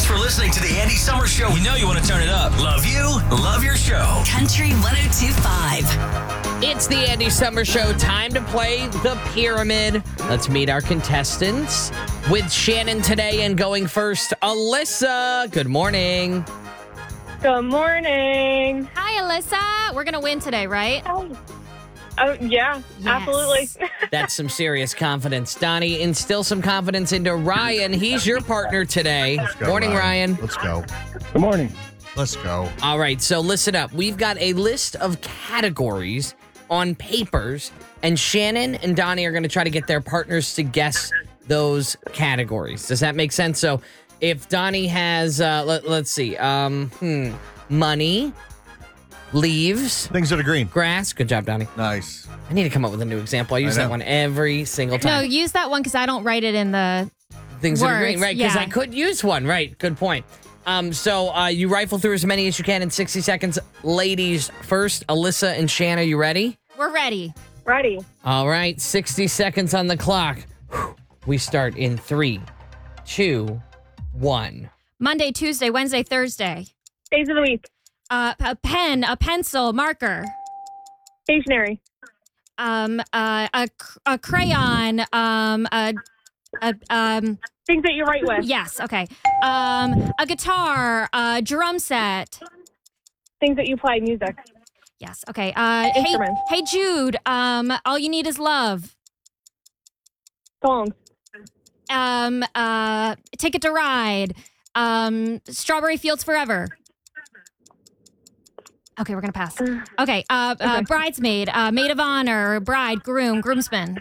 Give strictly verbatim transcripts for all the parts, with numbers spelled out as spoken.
for listening to the Andy Summer Show. We know you want to turn it up. Love you. Love your show. Country one oh two point five. It's the Andy Summer Show. Time to play the pyramid. Let's meet our contestants. With Shannon today and going first, Alyssa. Good morning. Good morning. Hi, Alyssa. We're going to win today, right? Oh, oh yeah, Yes. absolutely. That's some serious confidence. Donnie, instill some confidence into Ryan. He's your partner today. Go, Morning, Ryan. Let's go. Good morning. Let's go. All right, so listen up. We've got a list of categories on papers, and Shannon and Donnie are going to try to get their partners to guess those categories. Does that make sense? So if Donnie has, uh, let, let's see, um, hmm, money, leaves, Things that are green. grass. Good job, Donnie. Nice. I need to come up with a new example. I use I that know. one every single No, time. use that one because I don't write it in the... Things that are words, green, right? Because yeah. I could use one, right? Good point. Um, so uh, you rifle through as many as you can in sixty seconds. Ladies first, Alyssa and Shanna, you ready? We're ready. Ready. All right, sixty seconds on the clock. We start in three, two, one. Monday, Tuesday, Wednesday, Thursday. Days of the week. Uh, a pen, a pencil, marker. Stationary. Um, uh, a, cr- a crayon. Um, a, a, um, Things that you write with. yes, okay. Um, a guitar, a drum set. Things that you play music. Yes, okay. Uh, hey, Instruments. hey, Jude. Um, all you need is love. Songs. Um, uh, Ticket to Ride. Um, Strawberry Fields Forever. Okay, we're gonna pass. Okay, uh, uh Okay. bridesmaid, uh, maid of honor, bride, groom, groomsman.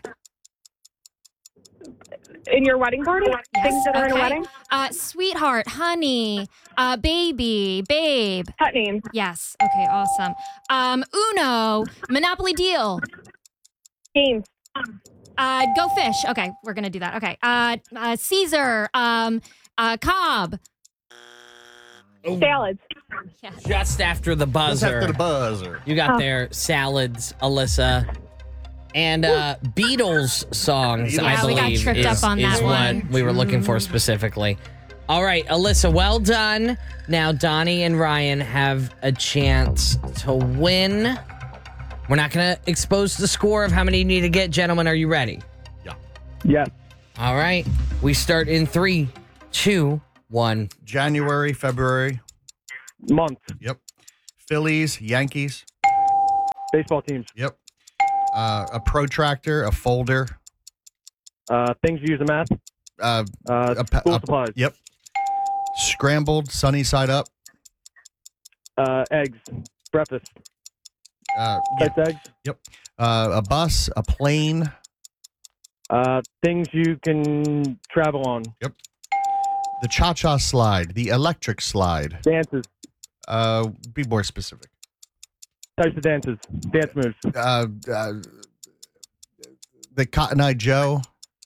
In your wedding party. Yes, Things that are in a okay. wedding. Uh, sweetheart, honey, uh, baby, babe. Pet names. Yes. Okay, awesome. Um, Uno, Monopoly deal. Games. Uh, go fish. Okay, we're gonna do that. Okay. Uh, uh Caesar, um, uh, Cobb. Salads. Yes. Just after the Just buzzer. after the buzzer. You got Oh. their salads, Alyssa. And uh, Beatles songs, Yeah, I we got believe, tripped is, up on is that what one. we were looking for specifically. All right, Alyssa, well done. Now Donnie and Ryan have a chance to win. We're not going to expose the score of how many you need to get. Gentlemen, are you ready? Yes. All right. We start in three, two, one. January, February. Month. Yep. Phillies, Yankees. Baseball teams. Yep. Uh, a protractor, a folder. Uh, things you use in math. Uh, Uh, a, pa- school a- supplies. Yep. Scrambled, sunny side up. Uh, eggs. Breakfast. Uh, yeah. Types eggs. uh, a bus, a plane. Uh, things you can travel on. The cha-cha slide, the electric slide. Dances. Uh, be more specific. Types of dances. Dance moves. Uh, uh, the Cotton Eye Joe.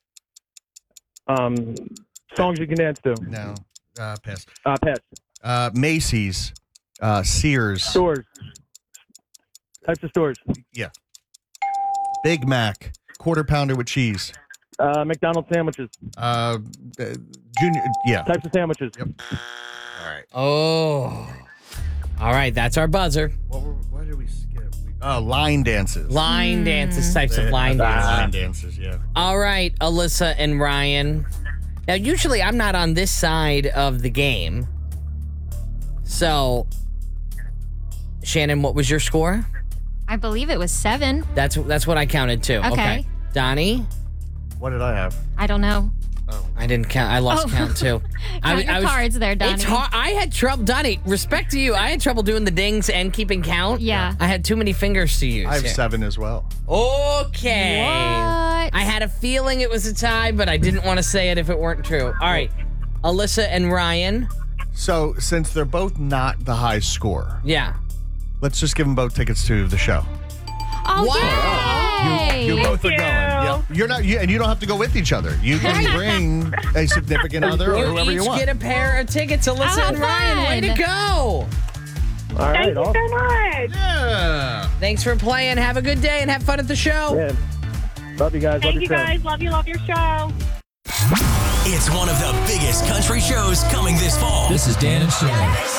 Um, songs you can dance to. No, uh, pass. Uh, pets. Uh, Macy's, uh, Sears, Stores. Types of stores. Big Mac, quarter pounder with cheese. Uh, McDonald's sandwiches. Uh, uh, junior, yeah. Types of sandwiches. Yep. All right. Oh. All right, that's our buzzer. What, were, what did we skip? We, oh, line dances. Line dances, types of line Uh, dances. Line dances, yeah. All right, Alyssa and Ryan. Now, usually I'm not on this side of the game. So, Shannon, what was your score? I believe it was seven. That's that's what I counted too. Okay. Donnie, What did I have? I don't know. I didn't count. I lost Oh. count too. I, Count your I was, cards there, Donnie. It's hard. I had trouble, Donnie. Respect to you. I had trouble doing the dings and keeping count. Yeah. I had too many fingers to use. I have here. seven as well. Okay. What? I had a feeling it was a tie, but I didn't want to say it if it weren't true. All right, Alyssa and Ryan. So, since they're both not the high score, Yeah. let's just give them both tickets to the show. Oh, Wow. yay! You both are you. going. Yeah. You're not, you, and you don't have to go with each other. You can bring a significant other or You whoever each you want. get a pair of tickets, Alyssa How and Ryan. Way to fun. go! All right. Thank you awesome. so much. Yeah. Thanks for playing. Have a good day and have fun at the show. Yeah. Love you guys. Love Thank your you show. guys. Love you. Love your show. It's one of the biggest country shows coming this fall. This is Dan and Shay.